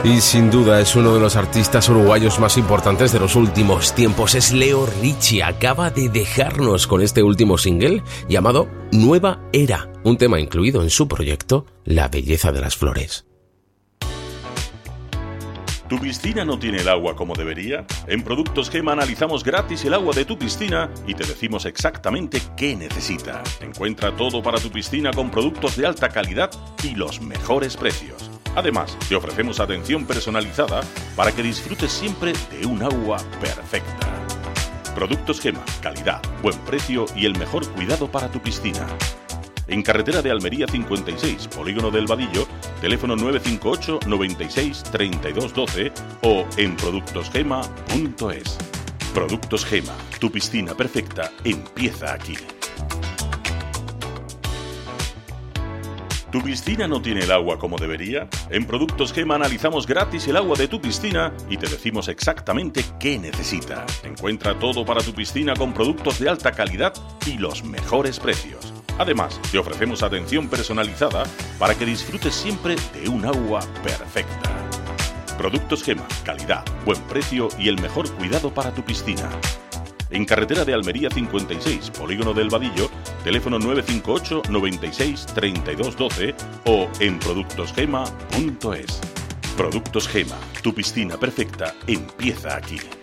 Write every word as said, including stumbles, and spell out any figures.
Y sin duda es uno de los artistas uruguayos más importantes de los últimos tiempos. Es Leo Richie. Acaba de dejarnos con este último single llamado Nueva Era, un tema incluido en su proyecto La Belleza de las Flores. ¿Tu piscina no tiene el agua como debería? En Productos Gema analizamos gratis el agua de tu piscina y te decimos exactamente qué necesita. Encuentra todo para tu piscina con productos de alta calidad y los mejores precios. Además, te ofrecemos atención personalizada para que disfrutes siempre de un agua perfecta. Productos Gema, calidad, buen precio y el mejor cuidado para tu piscina. En carretera de Almería cincuenta y seis, Polígono del Vadillo, teléfono nueve cinco ocho, noventa y seis, treinta y dos doce o en productos gema punto es. Productos Gema, tu piscina perfecta empieza aquí. ¿Tu piscina no tiene el agua como debería? En Productos Gema analizamos gratis el agua de tu piscina y te decimos exactamente qué necesita. Encuentra todo para tu piscina con productos de alta calidad y los mejores precios. Además, te ofrecemos atención personalizada para que disfrutes siempre de un agua perfecta. Productos Gema, calidad, buen precio y el mejor cuidado para tu piscina. En carretera de Almería cincuenta y seis, Polígono del Vadillo, teléfono nueve cinco ocho, noventa y seis, treinta y dos doce o en productos gema punto es. Productos Gema, tu piscina perfecta empieza aquí.